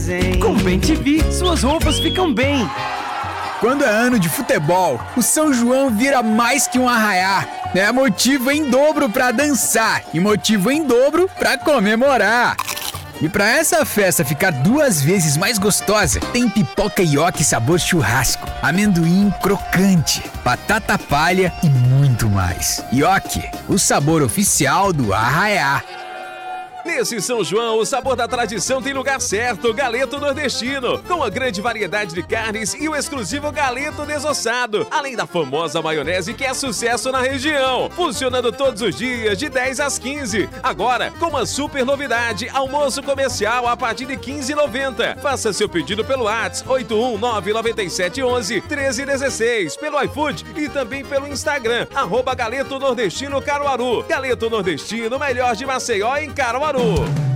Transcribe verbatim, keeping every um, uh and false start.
hein? Com Bem T V, suas roupas ficam bem. Quando é ano de futebol, o São João vira mais que um arraiá. É motivo em dobro pra dançar e motivo em dobro pra comemorar. E pra essa festa ficar duas vezes mais gostosa, tem pipoca ioki sabor churrasco, amendoim crocante, batata palha e muito mais. Ioki, o sabor oficial do arraiá. Nesse São João, o sabor da tradição tem lugar certo, Galeto Nordestino, com a grande variedade de carnes e o exclusivo galeto desossado, além da famosa maionese que é sucesso na região, funcionando todos os dias de dez às quinze. Agora, com uma super novidade, almoço comercial a partir de quinze reais e noventa centavos. Faça seu pedido pelo WhatsApp oito um nove nove sete um um treze um seis, pelo iFood e também pelo Instagram, arroba Galeto Nordestino Caruaru. Galeto Nordestino, melhor de Maceió em Caruaru.